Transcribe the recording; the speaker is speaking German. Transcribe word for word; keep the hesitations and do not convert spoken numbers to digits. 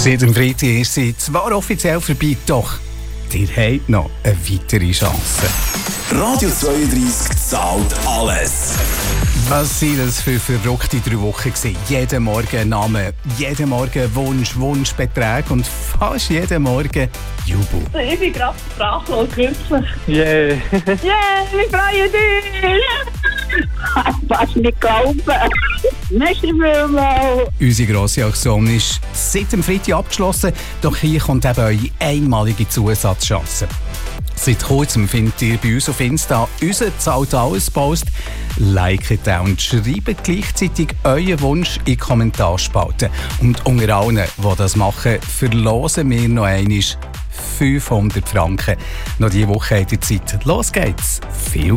Seit dem Freitag ist sie zwar offiziell vorbei, doch ihr habt noch eine weitere Chance. Radio zweiunddreissig zahlt alles. Was waren das für verrückte drei Wochen gewesen? Jeden Morgen Name, jeden Morgen Wunsch, Wunschbeträge und fast jeden Morgen Jubel. Ich bin gerade sprachlos glücklich. Yeah. Yeah, wir freuen uns! Ich kann es nicht glauben. Merci vielmals. Unsere grosse Aktion ist seit dem Freitag abgeschlossen, doch hier kommt eben eure einmalige Zusatzchance. Seit kurzem findet ihr bei uns auf Insta unseren «Zahlt alles» Post. Liket den und schreibt gleichzeitig euren Wunsch in die Kommentarspalte. Und unter allen, die das machen, verlosen wir noch einmal fünfhundert Franken. Noch diese Woche habt ihr Zeit. Los geht's. Viel